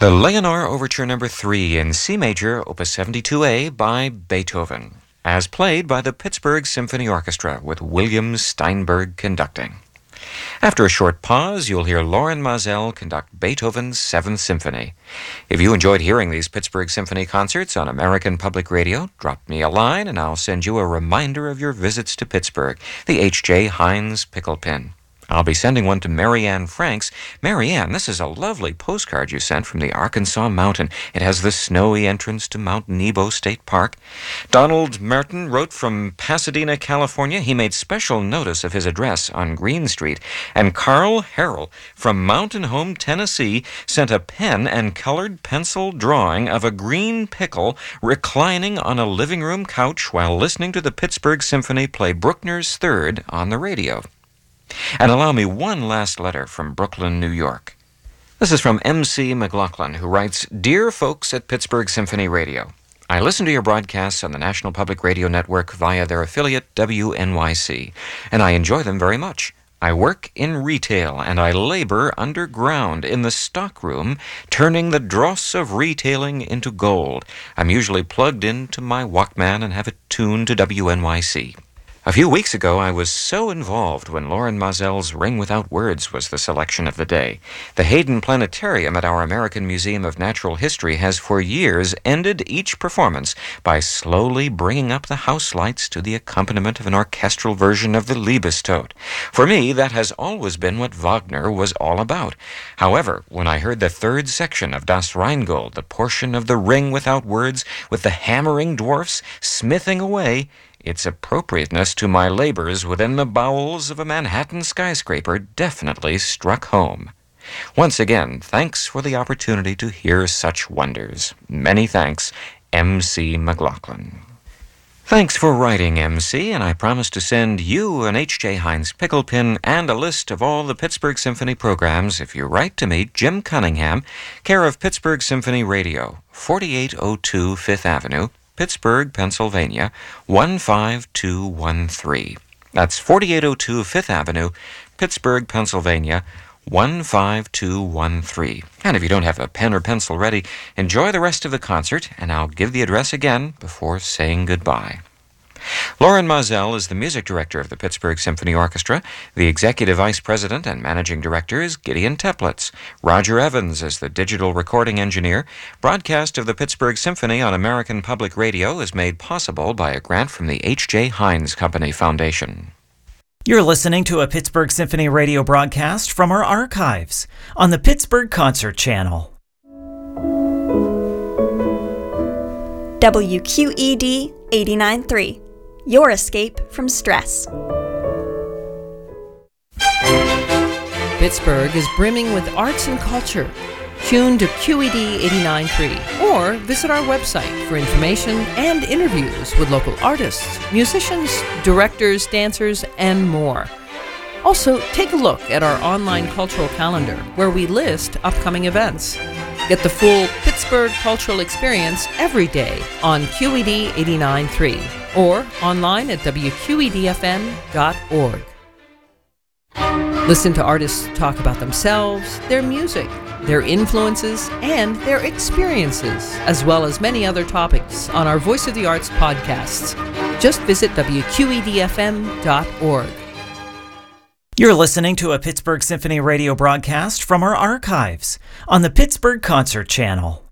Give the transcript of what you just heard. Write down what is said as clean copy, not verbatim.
The Leonore Overture No. 3 in C major, Opus 72A by Beethoven, as played by the Pittsburgh Symphony Orchestra with William Steinberg conducting. After a short pause, you'll hear Loren Maazel conduct Beethoven's Seventh Symphony. If you enjoyed hearing these Pittsburgh Symphony concerts on American Public Radio, drop me a line and I'll send you a reminder of your visits to Pittsburgh, the H.J. Heinz Pickle Pin. I'll be sending one to Marianne Franks. Marianne, this is a lovely postcard you sent from the Arkansas mountain. It has the snowy entrance to Mount Nebo State Park. Donald Merton wrote from Pasadena, California. He made special notice of his address on Green Street. And Carl Harrell from Mountain Home, Tennessee, sent a pen and colored pencil drawing of a green pickle reclining on a living room couch while listening to the Pittsburgh Symphony play Bruckner's Third on the radio. And allow me one last letter from Brooklyn, New York. This is from M.C. McLaughlin, who writes, Dear folks at Pittsburgh Symphony Radio, I listen to your broadcasts on the National Public Radio Network via their affiliate WNYC, and I enjoy them very much. I work in retail, and I labor underground in the stockroom, turning the dross of retailing into gold. I'm usually plugged into my Walkman and have it tuned to WNYC. A few weeks ago, I was so involved when Loren Maazel's Ring Without Words was the selection of the day. The Hayden Planetarium at our American Museum of Natural History has for years ended each performance by slowly bringing up the house lights to the accompaniment of an orchestral version of the Liebestod. For me, that has always been what Wagner was all about. However, when I heard the third section of Das Rheingold, the portion of the Ring Without Words with the hammering dwarfs smithing away, its appropriateness to my labors within the bowels of a Manhattan skyscraper definitely struck home. Once again, thanks for the opportunity to hear such wonders. Many thanks, M.C. McLaughlin. Thanks for writing, M.C., and I promise to send you an H.J. Heinz Pickle Pin and a list of all the Pittsburgh Symphony programs if you write to me, Jim Cunningham, care of Pittsburgh Symphony Radio, 4802 Fifth Avenue, Pittsburgh, Pennsylvania, 15213. That's 4802 Fifth Avenue, Pittsburgh, Pennsylvania, 15213. And if you don't have a pen or pencil ready, enjoy the rest of the concert, and I'll give the address again before saying goodbye. Loren Maazel is the music director of the Pittsburgh Symphony Orchestra. The executive vice president and managing director is Gideon Teplitz. Roger Evans is the digital recording engineer. Broadcast of the Pittsburgh Symphony on American Public Radio is made possible by a grant from the H.J. Heinz Company Foundation. You're listening to a Pittsburgh Symphony Radio broadcast from our archives on the Pittsburgh Concert Channel. WQED 89.3. Your escape from stress. Pittsburgh is brimming with arts and culture. Tune to QED 89.3 or visit our website for information and interviews with local artists, musicians, directors, dancers, and more. Also, take a look at our online cultural calendar where we list upcoming events. Get the full Pittsburgh cultural experience every day on QED 89.3 or online at WQEDFM.org. Listen to artists talk about themselves, their music, their influences, and their experiences, as well as many other topics on our Voice of the Arts podcasts. Just visit WQEDFM.org. You're listening to a Pittsburgh Symphony Radio broadcast from our archives on the Pittsburgh Concert Channel.